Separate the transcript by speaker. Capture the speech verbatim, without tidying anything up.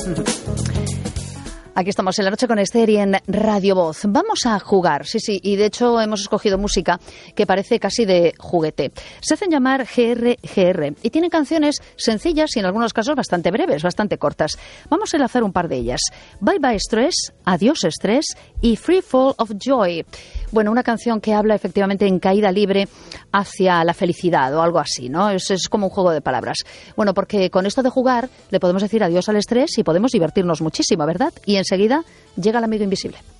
Speaker 1: Aquí estamos en La Noche con Esther y en Radio Voz. Vamos a jugar, sí, sí, y de hecho hemos escogido música que parece casi de juguete. Se hacen llamar G R G R y tienen canciones sencillas y en algunos casos bastante breves, bastante cortas. Vamos a enlazar un par de ellas. Bye Bye Stress, Adiós Estrés y Free Fall of Joy. Bueno, una canción que habla efectivamente en caída libre hacia la felicidad o algo así, ¿no? Es, es como un juego de palabras. Bueno, porque con esto de jugar le podemos decir adiós al estrés y podemos divertirnos muchísimo, ¿verdad? Y enseguida llega el amigo invisible.